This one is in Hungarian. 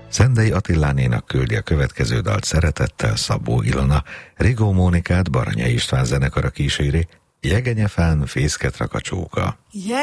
Szendei Attilánénak küldi a következő dalt szeretettel Szabó Ilona, Rigó Mónikát Baranya István zenekara kíséri, Jegenyefán fészket rak a csóka.